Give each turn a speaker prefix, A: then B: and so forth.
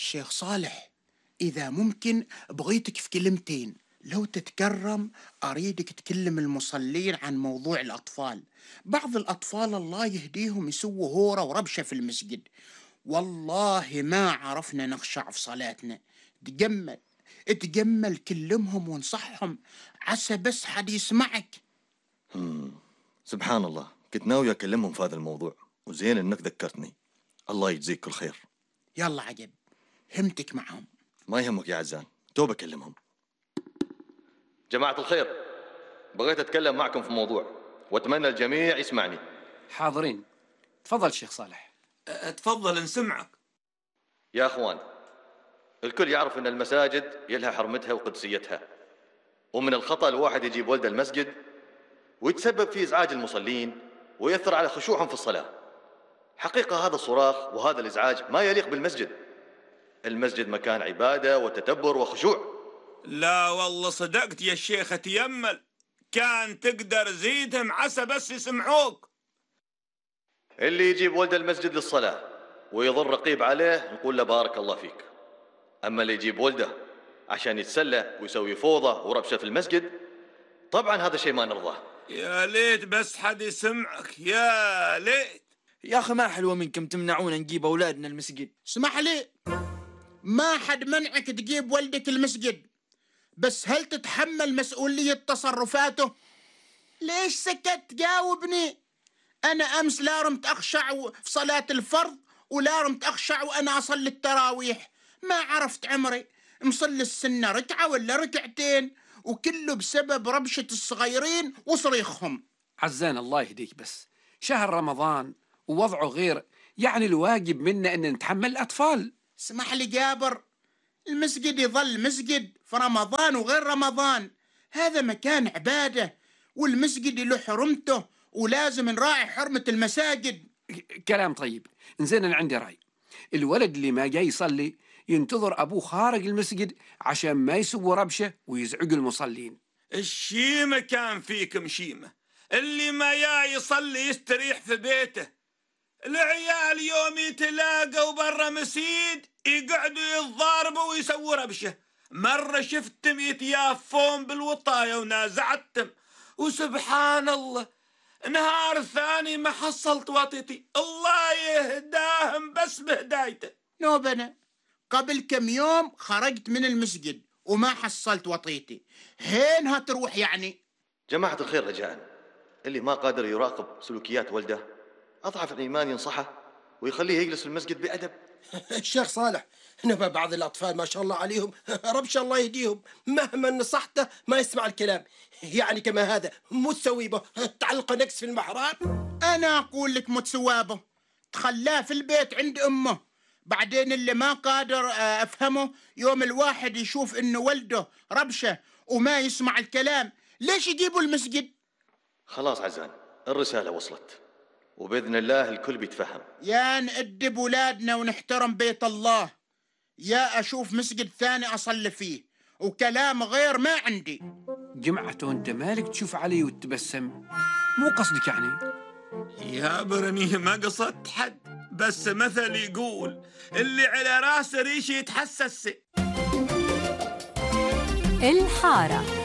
A: الشيخ صالح، إذا ممكن بغيتك في كلمتين، لو تتكرم أريدك تكلم المصلين عن موضوع الأطفال. بعض الأطفال الله يهديهم يسووا هورة وربشة في المسجد، والله ما عرفنا نخشع في صلاتنا. تجمل كلمهم وانصحهم، عسى بس حد يسمعك.
B: سبحان الله، كنت ناوي أكلمهم في هذا الموضوع، وزين إنك ذكرتني. الله يجزيك كل خير.
A: يلا عجب، همتك معهم.
B: ما يهمك يا عزان، تو بكلمهم. جماعة الخير، بغيت أتكلم معكم في موضوع وأتمنى الجميع يسمعني.
C: حاضرين، تفضل شيخ صالح.
D: تفضل نسمعك.
B: يا أخوان، الكل يعرف أن المساجد يلها حرمتها وقدسيتها، ومن الخطأ الواحد يجيب ولده المسجد ويتسبب في إزعاج المصلين ويأثر على خشوعهم في الصلاة. حقيقة هذا الصراخ وهذا الإزعاج ما يليق بالمسجد. المسجد مكان عبادة وتدبر وخشوع.
D: لا والله صدقت يا شيخ، تيمل كان تقدر زيدهم عسى بس يسمعوك.
B: اللي يجيب ولده المسجد للصلاة ويظل رقيب عليه نقول له بارك الله فيك. أما اللي يجيب ولده عشان يتسلى ويسوي فوضى وربشة في المسجد، طبعا هذا شيء ما نرضاه.
D: يا ليت بس حد يسمعك، يا ليت.
E: يا أخي ما حلوة منكم تمنعونا نجيب أولادنا المسجد.
A: اسمح لي، ما حد منعك تجيب ولدك المسجد، بس هل تتحمل مسؤولية تصرفاته؟ ليش سكت؟ جاوبني. أنا أمس لا رمت أخشع في صلاة الفرض ولا رمت أخشع وأنا أصلي التراويح. ما عرفت عمري مصلي السنة ركعة ولا ركعتين، وكله بسبب ربشة الصغيرين وصريخهم.
C: عزان الله يهديك، بس شهر رمضان ووضعه غير، يعني الواجب منا أن نتحمل الأطفال.
A: اسمح لي جابر، المسجد يظل مسجد في رمضان وغير رمضان. هذا مكان عبادة، والمسجد له حرمته ولازم نراعي حرمة المساجد.
C: كلام طيب. إنزين أنا عندي رأي، الولد اللي ما جاي يصلي ينتظر أبوه خارج المسجد عشان ما يسووا ربشة ويزعجوا المصلين.
D: الشيمة كان فيكم شيمة، اللي ما يصلي يستريح في بيته. العيال يوم يتلاقوا برا مسيد يقعدوا يتضاربوا ويسووا ربشة. مرة شفتم يتيافون بالوطاية ونازعتم، وسبحان الله نهار ثاني ما حصلت وطيتي. الله يهداهم بس بهدايته.
A: نوبنا قبل كم يوم خرجت من المسجد وما حصلت وطيتي، هين هتروح يعني؟
B: جماعة الخير رجاء، اللي ما قادر يراقب سلوكيات ولده أضعف الإيمان ينصحه ويخليه يجلس في المسجد بأدب.
F: الشيخ صالح، إنما بعض الأطفال ما شاء الله عليهم ربش الله يهديهم، مهما نصحته ما يسمع الكلام. يعني كما هذا متسويبه تعلق نقص في المحراب.
A: أنا أقول لك متسوابه، تخلاه في البيت عند أمه. بعدين اللي ما قادر أفهمه، يوم الواحد يشوف إنه ولده ربشة وما يسمع الكلام، ليش يجيبوا المسجد؟
B: خلاص عزان، الرسالة وصلت، وبإذن الله الكل بيتفهم.
A: يا نأدب ولادنا ونحترم بيت الله، يا أشوف مسجد ثاني أصلي فيه، وكلام غير ما عندي.
C: جمعته أنت مالك تشوف علي وتتبسم؟ مو قصدك يعني؟
D: يا برني ما قصدت حد، بس مثل يقول اللي على راس ريش يتحسس.
G: الحارة.